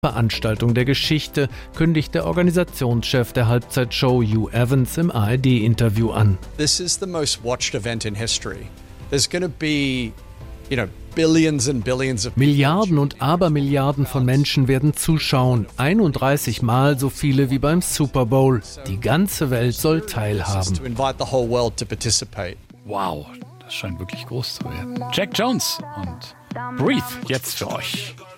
Veranstaltung der Geschichte, kündigt der Organisationschef der Halbzeitshow Hugh Evans im ARD-Interview an. This is the most watched event in history. There's going to be, billions and billions of Milliarden und Abermilliarden von Menschen werden zuschauen. 31 Mal so viele wie beim Super Bowl. Die ganze Welt soll teilhaben. Wow, das scheint wirklich groß zu werden. Jack Jones und Breathe jetzt für euch.